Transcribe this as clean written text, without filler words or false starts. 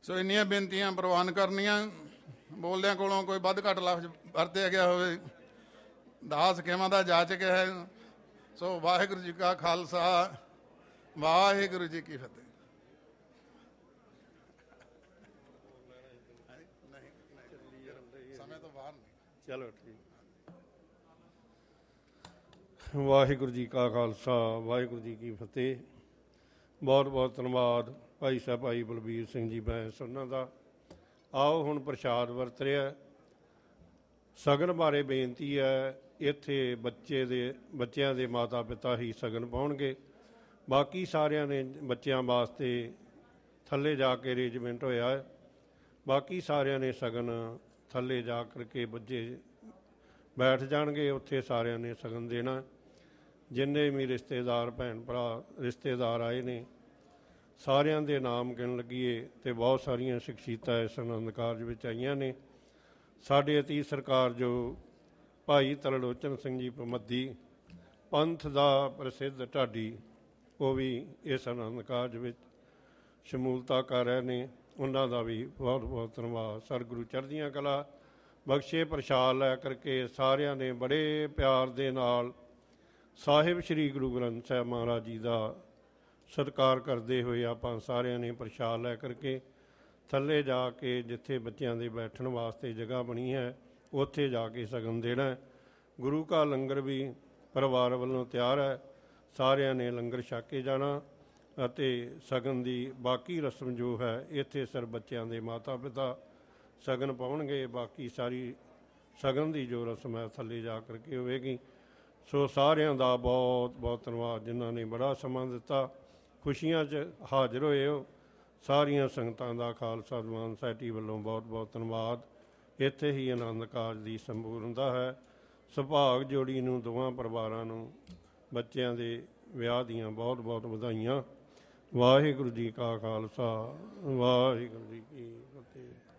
ਸੋ ਇੰਨੀਆਂ ਬੇਨਤੀਆਂ ਪ੍ਰਵਾਨ ਕਰਨੀਆਂ। ਬੋਲਦਿਆਂ ਕੋਲੋਂ ਕੋਈ ਵੱਧ ਘੱਟ ਲਫ਼ਜ਼ ਵਰਤਿਆ ਗਿਆ ਹੋਵੇ, ਦਾਸ ਖੇਮਾਂ ਦਾ ਜਾਚਕ ਹੈ। ਸੋ ਵਾਹਿਗੁਰੂ ਜੀ ਕਾ ਖਾਲਸਾ, ਵਾਹਿਗੁਰੂ ਜੀ ਕੀ ਫਤਿਹ। ਸਮੇਂ ਤੋਂ ਬਾਹਰ ਨਹੀਂ। ਚਲੋ ਠੀਕ। ਵਾਹਿਗੁਰੂ ਜੀ ਕਾ ਖਾਲਸਾ, ਵਾਹਿਗੁਰੂ ਜੀ ਕੀ ਫਤਿਹ। ਬਹੁਤ ਬਹੁਤ ਧੰਨਵਾਦ ਭਾਈ ਸਾਹਿਬ ਭਾਈ ਬਲਬੀਰ ਸਿੰਘ ਜੀ ਬੈਂਸ ਉਹਨਾਂ ਦਾ। ਆਓ ਹੁਣ ਪ੍ਰਸ਼ਾਦ ਵਰਤ ਰਿਹਾ। ਸ਼ਗਨ ਬਾਰੇ ਬੇਨਤੀ ਹੈ, ਇੱਥੇ ਬੱਚਿਆਂ ਦੇ ਮਾਤਾ ਪਿਤਾ ਹੀ ਸ਼ਗਨ ਪਾਉਣਗੇ। ਬਾਕੀ ਸਾਰਿਆਂ ਨੇ ਬੱਚਿਆਂ ਵਾਸਤੇ ਥੱਲੇ ਜਾ ਕੇ ਅਰੇਂਜਮੈਂਟ ਹੋਇਆ ਹੈ। ਬਾਕੀ ਸਾਰਿਆਂ ਨੇ ਸ਼ਗਨ ਥੱਲੇ ਜਾ ਕਰਕੇ ਬੱਚੇ ਬੈਠ ਜਾਣਗੇ, ਉੱਥੇ ਸਾਰਿਆਂ ਨੇ ਸ਼ਗਨ ਦੇਣਾ। ਜਿੰਨੇ ਵੀ ਰਿਸ਼ਤੇਦਾਰ ਭੈਣ ਭਰਾ ਰਿਸ਼ਤੇਦਾਰ ਆਏ ਨੇ ਸਾਰਿਆਂ ਦੇ ਨਾਮ ਗਿਣ ਲੱਗੀਏ। ਅਤੇ ਬਹੁਤ ਸਾਰੀਆਂ ਸ਼ਖਸੀਅਤਾਂ ਇਸ ਆਨੰਦ ਕਾਰਜ ਵਿੱਚ ਆਈਆਂ ਨੇ। ਸਾਡੇ ਅਤੀਤ ਸਰਕਾਰ ਜੋ ਭਾਈ ਤਰਲੋਚਨ ਸਿੰਘ ਜੀ ਭਮੱਦੀ, ਪੰਥ ਦਾ ਪ੍ਰਸਿੱਧ ਢਾਡੀ, ਉਹ ਵੀ ਇਸ ਆਨੰਦ ਕਾਰਜ ਵਿੱਚ ਸ਼ਮੂਲਤਾ ਕਰ ਰਹੇ ਨੇ। ਉਹਨਾਂ ਦਾ ਵੀ ਬਹੁਤ ਬਹੁਤ ਧੰਨਵਾਦ। ਸਤਿਗੁਰੂ ਚੜ੍ਹਦੀਆਂ ਕਲਾ ਬਖਸ਼ੇ। ਪ੍ਰਸ਼ਾਦ ਲੈ ਕਰਕੇ ਸਾਰਿਆਂ ਨੇ ਬੜੇ ਪਿਆਰ ਦੇ ਨਾਲ ਸਾਹਿਬ ਸ਼੍ਰੀ ਗੁਰੂ ਗ੍ਰੰਥ ਸਾਹਿਬ ਮਹਾਰਾਜ ਜੀ ਦਾ ਸਤਿਕਾਰ ਕਰਦੇ ਹੋਏ ਆਪਾਂ ਸਾਰਿਆਂ ਨੇ ਪ੍ਰਸ਼ਾਦ ਲੈ ਕਰਕੇ ਥੱਲੇ ਜਾ ਕੇ ਜਿੱਥੇ ਬੱਚਿਆਂ ਦੇ ਬੈਠਣ ਵਾਸਤੇ ਜਗ੍ਹਾ ਬਣੀ ਹੈ ਉੱਥੇ ਜਾ ਕੇ ਸ਼ਗਨ ਦੇਣਾ। ਗੁਰੂ ਕਾ ਲੰਗਰ ਵੀ ਪਰਿਵਾਰ ਵੱਲੋਂ ਤਿਆਰ ਹੈ। ਸਾਰਿਆਂ ਨੇ ਲੰਗਰ ਛਕ ਕੇ ਜਾਣਾ ਅਤੇ ਸ਼ਗਨ ਦੀ ਬਾਕੀ ਰਸਮ ਜੋ ਹੈ ਇੱਥੇ ਸਿਰ ਬੱਚਿਆਂ ਦੇ ਮਾਤਾ ਪਿਤਾ ਸ਼ਗਨ ਪਾਉਣਗੇ। ਬਾਕੀ ਸਾਰੀ ਸ਼ਗਨ ਦੀ ਜੋ ਰਸਮ ਹੈ ਥੱਲੇ ਜਾ ਕਰਕੇ ਹੋਵੇਗੀ। ਸੋ ਸਾਰਿਆਂ ਦਾ ਬਹੁਤ ਬਹੁਤ ਧੰਨਵਾਦ ਜਿਨ੍ਹਾਂ ਨੇ ਬੜਾ ਸਮਾਂ ਦਿੱਤਾ, ਖੁਸ਼ੀਆਂ 'ਚ ਹਾਜ਼ਰ ਹੋਏ ਹੋ। ਸਾਰੀਆਂ ਸੰਗਤਾਂ ਦਾ ਖਾਲਸਾ ਦੀਵਾਨ ਸੋਸਾਇਟੀ ਵੱਲੋਂ ਬਹੁਤ ਬਹੁਤ ਧੰਨਵਾਦ। ਇੱਥੇ ਹੀ ਆਨੰਦ ਕਾਰਜ ਦੀ ਸੰਪੂਰਨਤਾ ਹੈ। ਸੁਭਾਗ ਜੋੜੀ ਨੂੰ ਦੋਵਾਂ ਪਰਿਵਾਰਾਂ ਨੂੰ ਬੱਚਿਆਂ ਦੇ ਵਿਆਹ ਦੀਆਂ ਬਹੁਤ ਬਹੁਤ ਵਧਾਈਆਂ। ਵਾਹਿਗੁਰੂ ਜੀ ਕਾ ਖਾਲਸਾ, ਵਾਹਿਗੁਰੂ ਜੀ ਕੀ ਫਤਿਹ।